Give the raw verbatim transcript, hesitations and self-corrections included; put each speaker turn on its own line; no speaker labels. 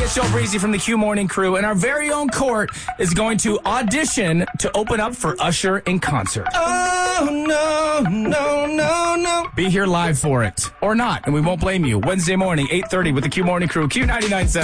it's Joe Breezy from the Q Morning Crew, and our very own Court is going to audition to open up for Usher in concert.
Oh, no, no, no, no.
Be here live for it, or not, and we won't blame you. Wednesday morning, eight thirty with the Q Morning Crew, Q ninety-nine point seven.